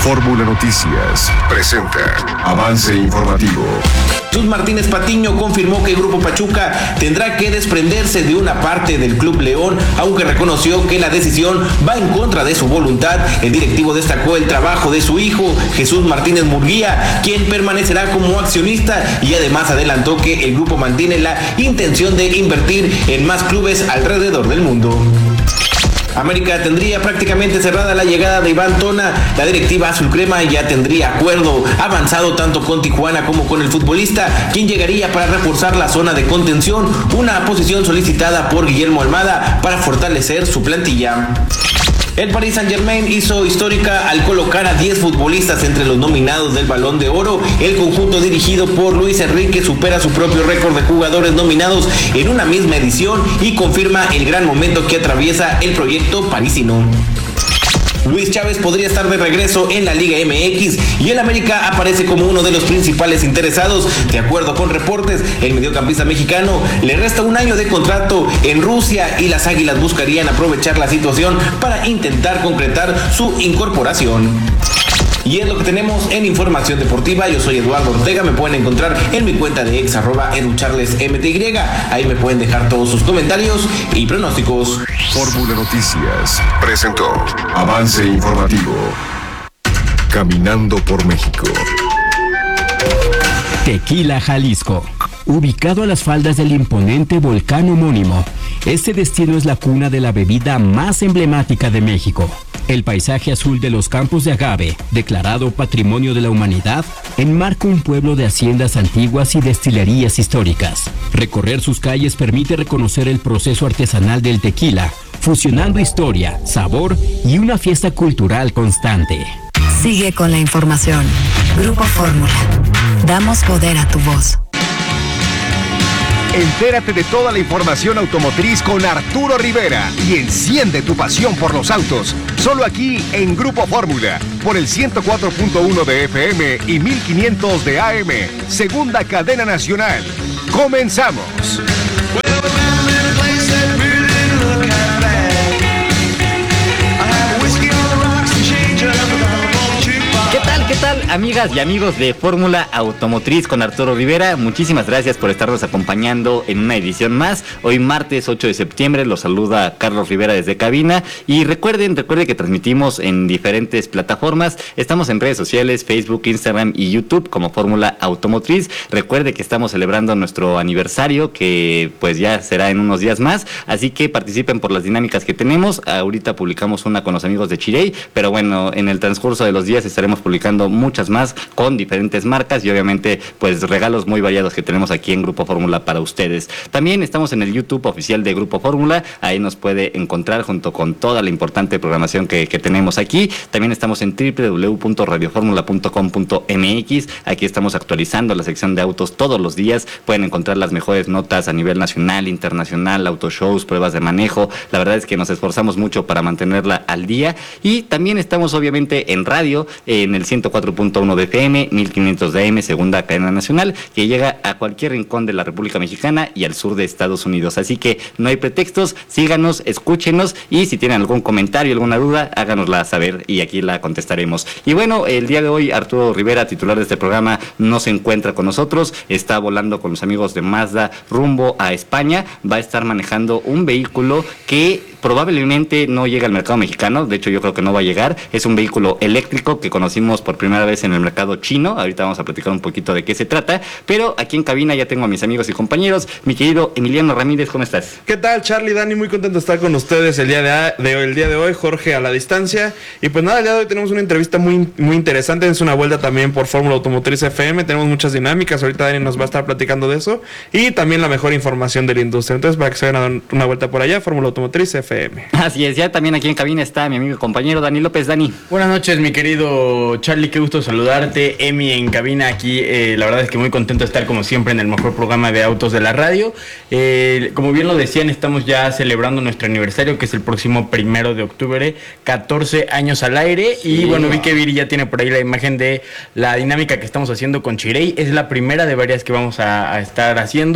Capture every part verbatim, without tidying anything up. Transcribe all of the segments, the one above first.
Fórmula Noticias presenta Avance Informativo. Jesús Martínez Patiño confirmó que el Grupo Pachuca tendrá que desprenderse de una parte del Club León, aunque reconoció que la decisión va en contra de su voluntad. El directivo destacó el trabajo de su hijo, Jesús Martínez Murguía, quien permanecerá como accionista, y además adelantó que el grupo mantiene la intención de invertir en más clubes alrededor del mundo. América tendría prácticamente cerrada la llegada de Iván Tona. La directiva azulcrema ya tendría acuerdo avanzado tanto con Tijuana como con el futbolista, quien llegaría para reforzar la zona de contención, una posición solicitada por Guillermo Almada para fortalecer su plantilla. El Paris Saint-Germain hizo histórica al colocar a diez futbolistas entre los nominados del Balón de Oro. El conjunto dirigido por Luis Enrique supera su propio récord de jugadores nominados en una misma edición y confirma el gran momento que atraviesa el proyecto parisino. Luis Chávez podría estar de regreso en la Liga M X y el América aparece como uno de los principales interesados. De acuerdo con reportes, el mediocampista mexicano le resta un año de contrato en Rusia y las Águilas buscarían aprovechar la situación para intentar concretar su incorporación. Y es lo que tenemos en Información Deportiva. Yo soy Eduardo Ortega, me pueden encontrar en mi cuenta de ex arroba educharlesmty. Ahí me pueden dejar todos sus comentarios y pronósticos. Fórmula Noticias presentó Avance Informativo. Caminando por México. Tequila, Jalisco. Ubicado a las faldas del imponente volcán homónimo, este destino es la cuna de la bebida más emblemática de México. El paisaje azul de los campos de agave, declarado Patrimonio de la Humanidad, enmarca un pueblo de haciendas antiguas y destilerías históricas. Recorrer sus calles permite reconocer el proceso artesanal del tequila, fusionando historia, sabor y una fiesta cultural constante. Sigue con la información. Grupo Fórmula. Damos poder a tu voz. Entérate de toda la información automotriz con Arturo Rivera y enciende tu pasión por los autos. Solo aquí en Grupo Fórmula, por el ciento cuatro punto uno de F M y mil quinientos de A M, segunda cadena nacional. ¡Comenzamos! ¿Qué tal, amigas y amigos de Fórmula Automotriz con Arturo Rivera? Muchísimas gracias por estarnos acompañando en una edición más. Hoy martes ocho de septiembre los saluda Carlos Rivera desde cabina. Y recuerden, recuerden que transmitimos en diferentes plataformas. Estamos en redes sociales, Facebook, Instagram y YouTube como Fórmula Automotriz. Recuerde que estamos celebrando nuestro aniversario, que pues ya será en unos días más. Así que participen por las dinámicas que tenemos. Ahorita publicamos una con los amigos de Chirey, pero bueno, en el transcurso de los días estaremos publicando muchas más con diferentes marcas y obviamente pues regalos muy variados que tenemos aquí en Grupo Fórmula para ustedes. También estamos en el YouTube oficial de Grupo Fórmula, ahí nos puede encontrar junto con toda la importante programación que, que tenemos aquí. También estamos en doble u doble u doble u punto radio fórmula punto com punto m x, aquí estamos actualizando la sección de autos todos los días, pueden encontrar las mejores notas a nivel nacional, internacional, autoshows, pruebas de manejo. La verdad es que nos esforzamos mucho para mantenerla al día y también estamos obviamente en radio, en el ciento cuatro punto uno de F M, mil quinientos de A M, segunda cadena nacional, que llega a cualquier rincón de la República Mexicana y al sur de Estados Unidos. Así que no hay pretextos, síganos, escúchenos y si tienen algún comentario, alguna duda, háganosla saber y aquí la contestaremos. Y bueno, el día de hoy Arturo Rivera, titular de este programa, no se encuentra con nosotros, está volando con los amigos de Mazda rumbo a España, va a estar manejando un vehículo que probablemente no llega al mercado mexicano, de hecho yo creo que no va a llegar, es un vehículo eléctrico que conocimos por primera vez en el mercado chino, ahorita vamos a platicar un poquito de qué se trata, pero aquí en cabina ya tengo a mis amigos y compañeros. Mi querido Emiliano Ramírez, ¿cómo estás? ¿Qué tal, Charlie, Dani? Muy contento de estar con ustedes el día de, de, el día de hoy, Jorge a la distancia, y pues nada, el día de hoy tenemos una entrevista muy, muy interesante, es una vuelta también por Fórmula Automotriz F M, tenemos muchas dinámicas, ahorita Dani nos va a estar platicando de eso, y también la mejor información de la industria, entonces para que se vayan a dar una vuelta por allá, Fórmula Automotriz F M. Así es, ya también aquí en cabina está mi amigo y compañero Dani López. Dani. Buenas noches, mi querido Charlie, qué gusto saludarte. Emi en cabina aquí, eh, la verdad es que muy contento de estar como siempre en el mejor programa de autos de la radio. Eh, como bien lo decían, estamos ya celebrando nuestro aniversario, que es el próximo primero de octubre, catorce años al aire. Sí, y bueno, vi que Viri ya tiene por ahí la imagen de la dinámica que estamos haciendo con Chirey. Es la primera de varias que vamos a, a estar haciendo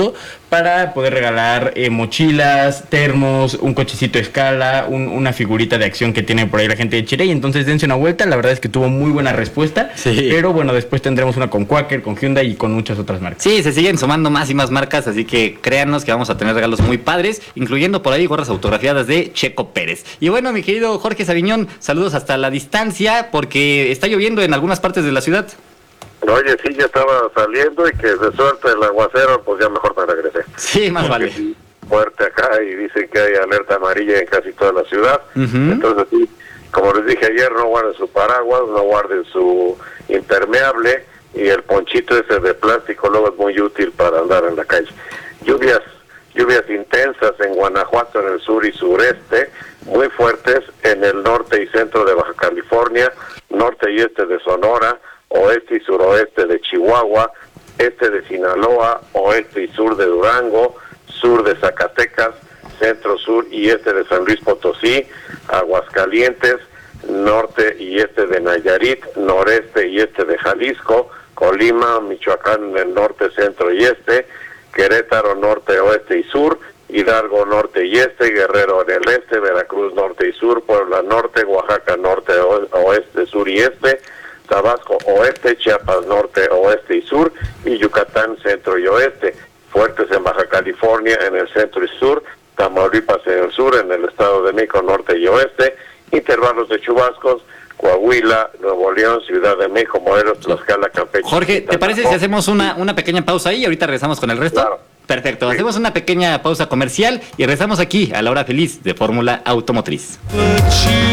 para poder regalar eh, mochilas, termos, un cochecito de escala, un, una figurita de acción que tiene por ahí la gente de Chirey. Entonces dense una vuelta, la verdad es que tuvo muy buena respuesta, sí. Pero bueno, después tendremos una con Quaker, con Hyundai y con muchas otras marcas. Sí, se siguen sumando más y más marcas, así que créanos que vamos a tener regalos muy padres, incluyendo por ahí gorras autografiadas de Checo Pérez. Y bueno, mi querido Jorge Saviñón, saludos hasta la distancia, porque está lloviendo en algunas partes de la ciudad. Oye, sí, ya estaba saliendo y que de suerte el aguacero, pues ya mejor me regresé. Sí, más Porque vale. Sí, fuerte acá y dicen que hay alerta amarilla en casi toda la ciudad. Uh-huh. Entonces, sí, como les dije ayer, no guarden su paraguas, no guarden su impermeable y el ponchito ese de plástico luego es muy útil para andar en la calle. Lluvias, lluvias intensas en Guanajuato, en el sur y sureste, muy fuertes en el norte y centro de Baja California, norte y este de Sonora, oeste y suroeste de Chihuahua, este de Sinaloa, oeste y sur de Durango, sur de Zacatecas, centro, sur y este de San Luis Potosí, Aguascalientes, norte y este de Nayarit, noreste y este de Jalisco, Colima, Michoacán en el norte, centro y este, Querétaro, norte, oeste y sur, Hidalgo, norte y este, Guerrero en el este, Veracruz, norte y sur, Puebla, norte, Oaxaca, norte, oeste, sur y este, Tabasco, oeste, Chiapas, norte, oeste y sur, y Yucatán, centro y oeste. Fuertes en Baja California, en el centro y sur, Tamaulipas en el sur, en el Estado de México, norte y oeste, intervalos de chubascos, Coahuila, Nuevo León, Ciudad de México, Morelos, Tlaxcala, Campeche. Jorge, ¿te parece si hacemos una, una pequeña pausa ahí y ahorita regresamos con el resto? Claro. Perfecto, sí. Hacemos una pequeña pausa comercial y regresamos aquí a la hora feliz de Fórmula Automotriz.